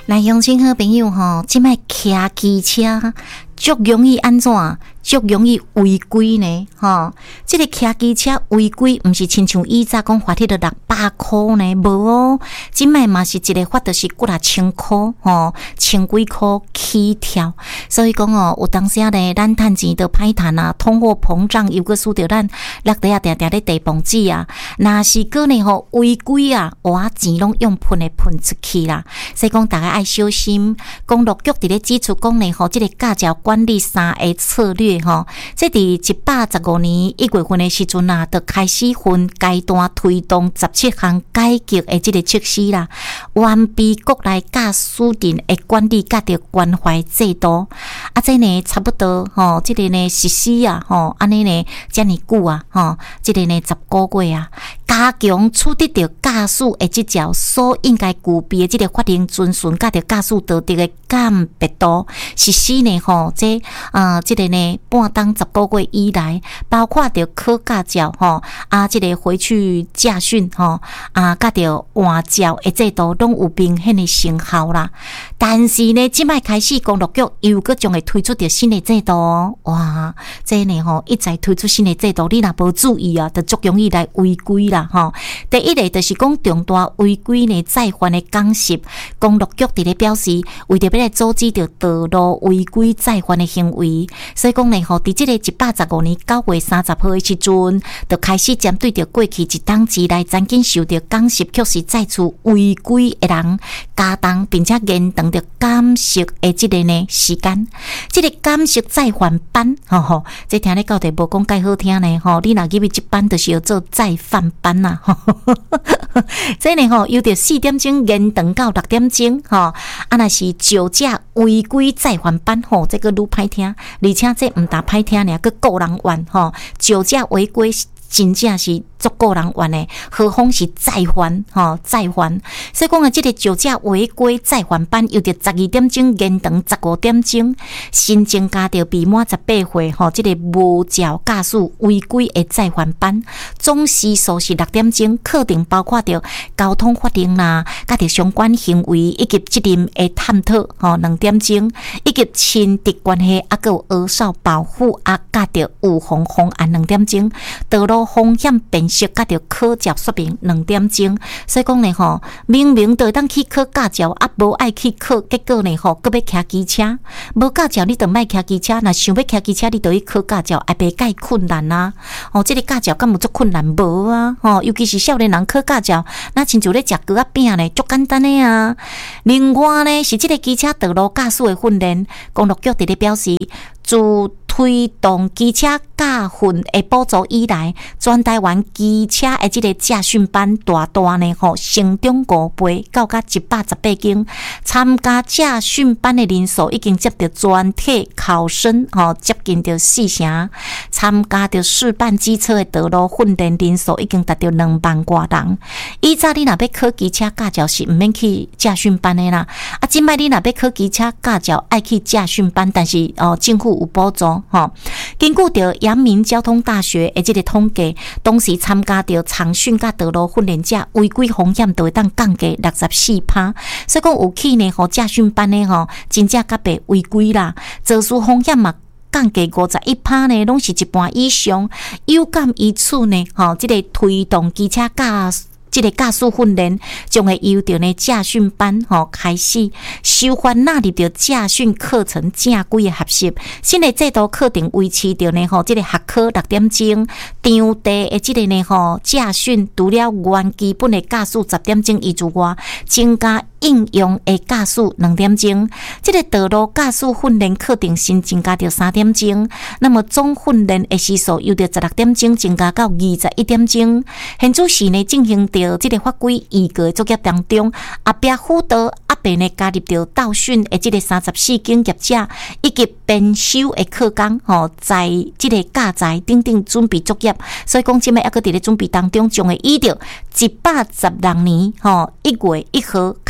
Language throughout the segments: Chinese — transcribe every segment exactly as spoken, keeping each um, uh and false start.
来，乡亲好朋友吼，即摆骑机车足容易安怎？足容易违规呢？吼，即、这个骑机车违规，毋是亲像以前讲罚你着六百箍呢？无哦，即摆嘛是一个罚，就是几啊千箍吼，千几箍起跳。所以讲哦，有当时啊咧，咱趁钱着歹趁啊，通货膨胀又搁使着咱落地啊，定定咧地磅子啊。若是个呢吼违规啊，哇钱拢用喷诶喷出去啦。所以讲大家爱小心。公路局伫咧指出讲呢吼，即、这个驾照管理三个策略吼，即伫一百十五年一月份的时阵啊，就开始分阶段推动十七项改革的即个措施啦，完备国内驾驶人的管理甲着关怀制度。啊，这呢差不多吼，即、这个呢实施啊吼，安尼呢遮尔久啊吼，即、这个呢十个月啊，加强处理着驾驶的即条所应该具备的即个法令遵循甲着驾驶道德的鉴别度实施呢吼，这呃即、这个呢半当十个月以来，包括着考驾照吼啊，即、这个回去驾训吼啊，甲着换照的制度拢有明显的成效啦。但是呢，即摆开始公路局又搁将会推出着新的制度哦，哇！这呢吼一再推出新的制度，你若无注意啊，就足容易来违规啦吼。第一个就是讲重大违规呢再犯的讲习，公路局伫咧表示，为着要来阻止着道路违规再犯的行为，所以讲呢吼，伫即个一百十五年九月三十号的时阵，就开始针对着过去一当之内曾经受到讲习确实再次违规的人，加重并且严重着讲习的即个呢时间，即、这个讲习再犯班，吼吼，这听咧到底无讲介好听呢吼，你若入去即班就是要做再犯班呐、啊，这呢吼由着四点钟延长到六点钟，吼，啊若是酒驾违规再犯班吼，这个愈歹听，而且这毋但歹听呢，佮个人怨吼，酒驾违规真正是足个人怨的，何况是再犯吼再犯。所以讲啊，即个酒驾违规再犯班，由着十二点钟延长十五点钟，新增加着未满十八岁吼，即、这个无照驾驶违规的再犯班，总时数是六点钟，课程包括着交通法令啦，甲着相关行为以及责任的探讨吼两点钟，以及亲敌关系啊，佮有儿少保护啊，甲着预防方案两点钟，道路风险辨识甲着考照说明两点钟，所以讲呢吼，明明就当去考驾照，啊无爱去考，结果呢吼，搁要骑机车，无驾照你就莫骑机车，若想要骑机车，你就去考驾照，也袂介困难啊！哦，这个驾照敢有足困难无啊？吼、哦，尤其是少年人考驾照，那亲像咧食糕仔饼呢，足简单的啊。另外呢，是这个机车道路驾驶的训练，公路局伫咧表示，自推动机车驾训的补助以来，全台湾机车的这个驾训班大大呢吼成长五倍，到达一百十八间。参加驾训班的人数已经接到全体考生吼接近到四成，参加到示范机车的道路训练人数已经达到两万多人。以前你若要考机车驾照是毋免去驾训班的啦，啊，即摆你若要考机车驾照爱去驾训班，但是哦政府有补助。吼，根据着阳明交通大学的这个统计，当时参加着长训甲道路训练者违规风险就会当降低六十四趴，所以讲有去呢，吼驾训班呢，吼真正甲被违规啦，肇事风险嘛降低五十一趴呢，拢是一半以上。有鉴于此呢，吼这个推动机车驾这个驾驶训练将会由着呢驾训班吼开始收翻纳入着驾训课程正规的学习。新的制度课程维持着呢吼，这个学科六点钟，场地的这个呢吼驾训除了原基本的驾驶十点钟以之外，增加应用的驾驶两点钟。这个道路驾驶训练课程新增加到三点钟，那么总训练的时数由着十六点钟增加到二十一点钟。现主时呢进行着这个法规预告作业当中，后壁辅导后壁呢加入着道训的这个三十四间业者以及编修的课纲吼，在这个教材等等准备作业，所以讲即摆还搁伫咧准备当中，将会依着一百十六年吼一月一号开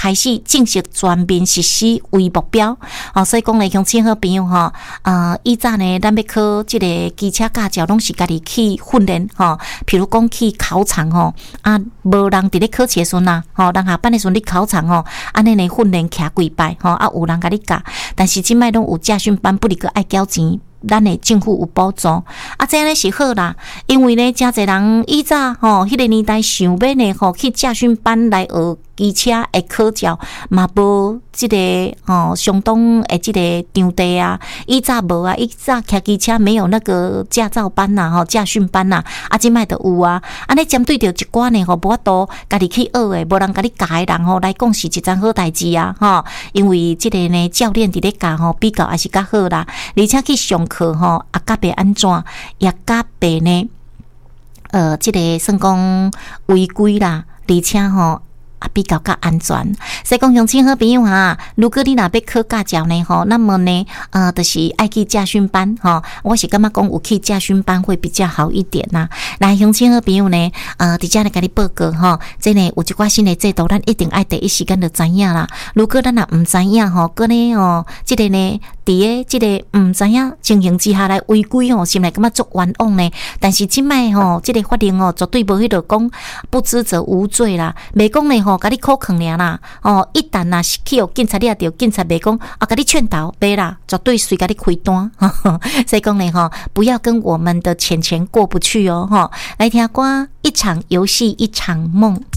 开始正式全面实施为目标。哦，所以讲咧，乡亲好朋友吼，呃，以前呢，咱要考这个机车驾照，拢是家己去训练吼。譬如讲去考场吼，啊，无人伫咧考试的时阵呐，吼，人下班的时阵你考场吼，安尼呢训练徛几摆吼，啊，有人甲你教，但是即摆拢有驾训班，不离个爱缴钱。咱的政府有补助，啊，这样呢是好啦，因为呢，真侪人以早吼，迄个年代想要呢吼去驾训班来学机车的考照，嘛无即个吼相当的即个场地啊，以早无啊，以早骑机车没有那个驾照班呐，吼驾训班呐，啊，即摆就有啊，安尼针对着一寡呢吼，无法度家己去学的，无人甲你教的人吼来讲是一桩好代志啊，吼，因为即个呢教练伫咧教吼，比较还是较好啦，而且去上课吼，啊，甲别安怎，也甲别呢，呃，即、这个算讲违规啦，而且吼。啊，比较较安全。所以讲，乡亲好朋友哈，如果你若要考驾照呢，吼，那么呢，呃，就是爱去驾训班，吼，我是感觉讲有去驾训班会比较好一点呐。来，乡亲好朋友呢，呃，伫遮来甲你报告吼，这呢有一寡新的制度，咱一定爱第一时间就知影啦。如果咱若毋知影吼，搁呢哦，即个呢，伫诶即个毋知影情形之下来违规吼，心内感觉足冤枉呢。但是即摆吼，即个法令哦，绝对无迄落讲不知者无罪啦，袂讲呢。吼，甲你考坑尔啦！哦，一旦若是去互警察，你也着警察袂讲啊，甲你劝导袂啦，绝对随甲你开单。所以讲呢，吼，不要跟我们的钱钱过不去哦，吼！来听歌，一场游戏一场梦。